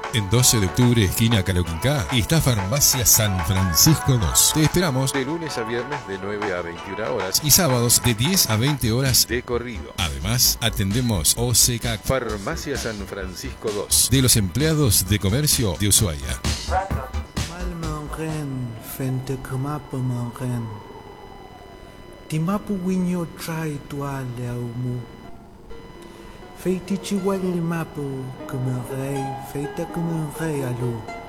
En 12 de octubre, esquina Caloquinca, está Farmacia San Francisco 2. Te esperamos de lunes a viernes de 9 a 21 horas y sábados de 10 a 20 horas de corrido. Además, atendemos OCK Farmacia San Francisco 2 de los empleados de comercio de Ushuaia. Timapu winyo trai tua leaumu. Feiti chiwali mapu kumerei, feita kumerei alu.